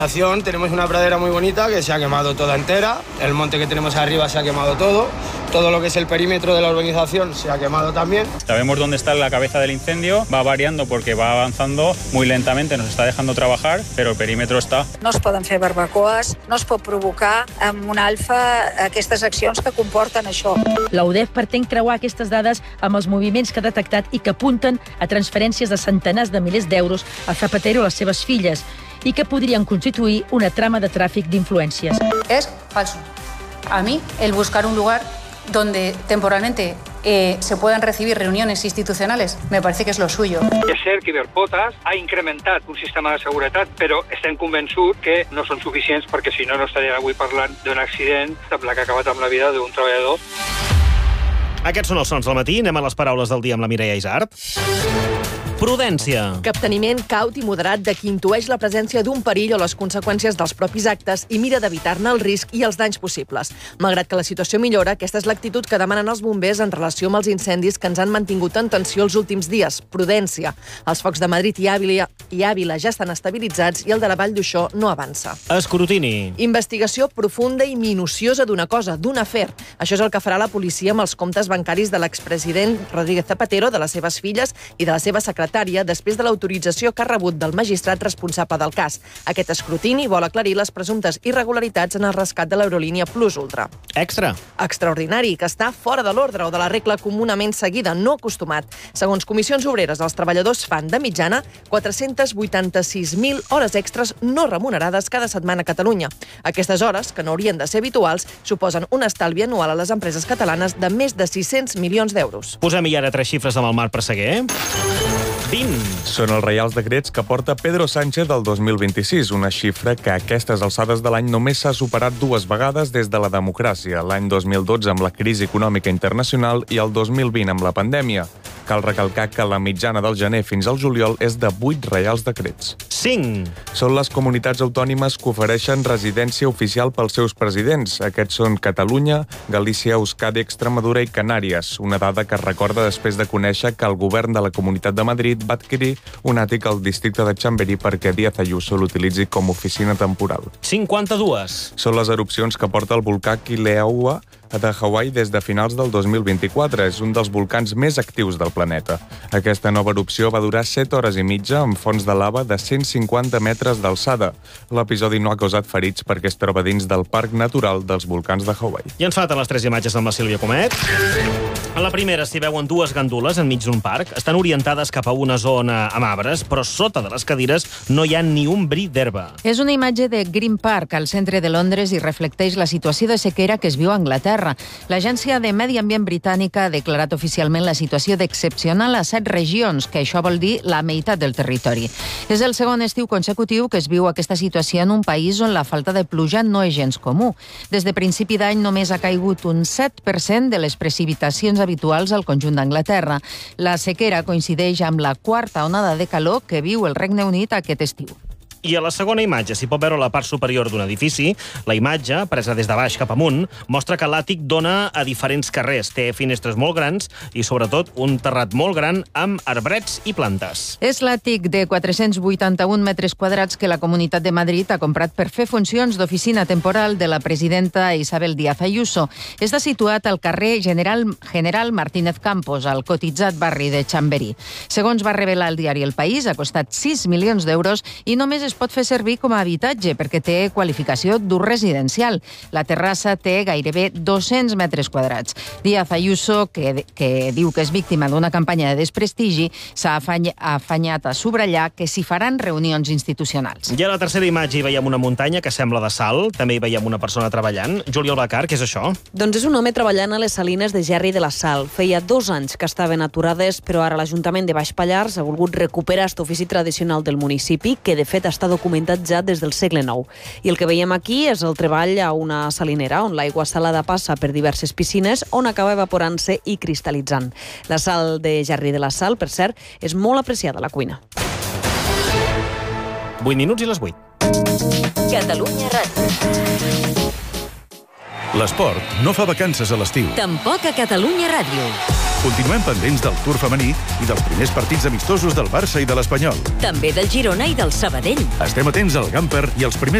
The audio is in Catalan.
Tenemos una pradera muy bonita que se ha quemado toda entera, el monte que tenemos arriba se ha quemado todo lo que es el perímetro de la urbanización se ha quemado también. Sabemos dónde está la cabeza del incendio, va variando porque va avanzando muy lentamente, nos está dejando trabajar, pero el perímetro está. No es poden fer barbacoes, no es pot provocar amb un alfa aquestes accions que comporten això. La UDEF pretén creuar aquestes dades amb els moviments que ha detectat i que apunten a transferències de centenars de milers d'euros a Zapatero i les seves filles i que podrien constituir una trama de tràfic d'influències. Es falso. A mí, el buscar un lugar donde temporalmente se puedan recibir reuniones institucionales, me parece que es lo suyo. És cert que Iberpotas ha incrementat un sistema de seguretat, però estem convençuts que no són suficients perquè si no, no estaríem avui parlant d'un accident que ha acabat amb la vida d'un treballador. Aquests són els sons del matí. Anem a les paraules del dia amb la Mireia Isart. Prudència. Capteniment caut i moderat de qui intueix la presència d'un perill o les conseqüències dels propis actes i mira d'evitar-ne el risc i els danys possibles. Malgrat que la situació millora, aquesta és l'actitud que demanen els bombers en relació amb els incendis que ens han mantingut en tensió els últims dies. Prudència. Els focs de Madrid i Àvila ja estan estabilitzats i el de la Vall d'Uixó no avança. Escrutini. Investigació profunda i minuciosa d'una cosa, d'un afer. Això és el que farà la policia amb els comptes bancaris de l'expresident Rodríguez Zapatero, de les seves filles i de la seva secretària després de l'autorització que ha rebut del magistrat responsable del cas. Aquest escrutini vol aclarir les presumptes irregularitats en el rescat de l'aerolínia Plus Ultra. Extra. Extraordinari, que està fora de l'ordre o de la regla comunament seguida, no acostumat. Segons Comissions Obreres, els treballadors fan de mitjana 486.000 hores extres no remunerades cada setmana a Catalunya. Aquestes hores, que no haurien de ser habituals, suposen un estalvi anual a les empreses catalanes de més de 600 milions d'euros. Posem-hi ara 3 xifres amb el Marc Presseguer. 20. Són els reials decrets que porta Pedro Sánchez del 2026, una xifra que a aquestes alçades de l'any només s'ha superat 2 vegades des de la democràcia, l'any 2012 amb la crisi econòmica internacional i el 2020 amb la pandèmia. Cal recalcar que la mitjana del gener fins al juliol és de 8 reials decrets. 5. Són les comunitats autònomes que ofereixen residència oficial pels seus presidents. Aquests són Catalunya, Galícia, Euskadi, Extremadura i Canàries. Una dada que es recorda després de conèixer que el govern de la Comunitat de Madrid va adquirir un àtic al districte de Chamberí perquè Díaz Ayuso l'utilitzi com a oficina temporal. 52. Són les erupcions que porta el volcà Kilauea de Hawaii des de finals del 2024. És un dels volcans més actius del planeta. Aquesta nova erupció va durar 7 hores i mitja amb fonts de lava de 150 metres d'alçada. L'episodi no ha causat ferits perquè es troba dins del Parc Natural dels Volcans de Hawaii. I ens falten les 3 imatges amb la Sílvia Comet. A la primera s'hi veuen 2 gandules enmig d'un parc. Estan orientades cap a una zona amb arbres, però sota de les cadires no hi ha ni un bri d'herba. És una imatge de Green Park, al centre de Londres, i reflecteix la situació de sequera que es viu a Anglaterra. L'Agència de Medi Ambient britànica ha declarat oficialment la situació d'excepcional a 7 regions, que això vol dir la meitat del territori. És el segon estiu consecutiu que es viu aquesta situació en un país on la falta de pluja no és gens comú. Des de principi d'any només ha caigut un 7% de les precipitacions habituals al conjunt d'Anglaterra. La sequera coincideix amb la 4ª onada de calor que viu el Regne Unit aquest estiu. I a la segona imatge s'hi pot veure la part superior d'un edifici. La imatge, presa des de baix cap amunt, mostra que l'àtic dona a diferents carrers. Té finestres molt grans i, sobretot, un terrat molt gran amb arbrets i plantes. És l'àtic de 481 metres quadrats que la Comunitat de Madrid ha comprat per fer funcions d'oficina temporal de la presidenta Isabel Díaz Ayuso. Està situat al carrer General Martínez Campos, al cotitzat barri de Chamberí. Segons va revelar el diari El País, ha costat 6 milions d'euros i només es pot fer servir com a habitatge perquè té qualificació d'ús residencial. La terrassa té gairebé 200 metres quadrats. Díaz Ayuso, que diu que és víctima d'una campanya de desprestigi, s'ha afanyat a subratllar que s'hi faran reunions institucionals. I a la tercera imatge hi veiem una muntanya que sembla de sal. També hi veiem una persona treballant. Júlia Albacar, què és això? Doncs és un home treballant a les salines de Gerri de la Sal. Feia 2 anys que estaven aturades, però ara l'Ajuntament de Baix Pallars ha volgut recuperar aquest ofici tradicional del municipi, que de fet està documentat ja des del segle IX. I el que veiem aquí és el treball a una salinera on l'aigua salada passa per diverses piscines on acaba evaporant-se i cristal·litzant. La sal de Gerri de la Sal, per cert, és molt apreciada a la cuina. 8 minuts i les 8. Catalunya Ràdio. L'esport no fa vacances a l'estiu. Tampoc a Catalunya Ràdio. Continuem pendents del Tour femení i dels primers partits amistosos del Barça i de l'Espanyol. També del Girona i del Sabadell. Estem atents al Gamper i als primers